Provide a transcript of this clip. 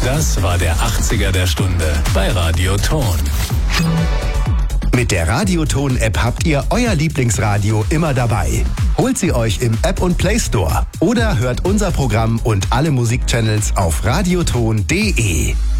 Das war der 80er der Stunde bei Radio Ton. Mit der Radioton-App habt ihr euer Lieblingsradio immer dabei. Holt sie euch im App- und Play-Store oder hört unser Programm und alle Musikchannels auf radioton.de.